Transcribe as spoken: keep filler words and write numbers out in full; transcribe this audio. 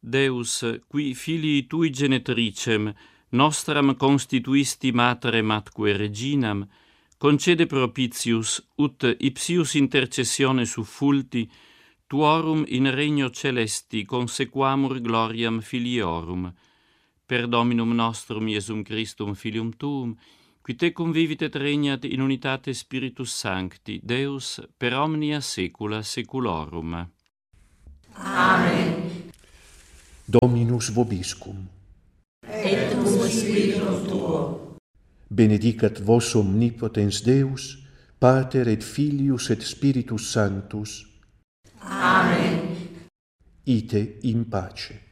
Deus, qui filii tui genetricem, nostram constituisti materem atque reginam, concede propitius, ut ipsius intercessione suffulti, tuorum in regno celesti consequamur gloriam filiorum. Per Dominum nostrum Iesum Christum Filium Tuum, qui te convivit et regnat in unitate Spiritus Sancti, Deus, per omnia saecula saeculorum. Amen. Dominus vobiscum. Et cum spiritum tuo. Benedicat vos omnipotens Deus, Pater et Filius et Spiritus Sanctus. Amen. Ite in pace.